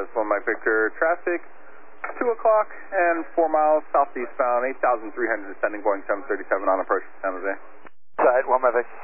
Texas, 1 Mike Victor, traffic, 2 o'clock and 4 miles southeastbound, 8,300 descending, Boeing 737 on approach to San Jose. Side, 1 Mike Victor.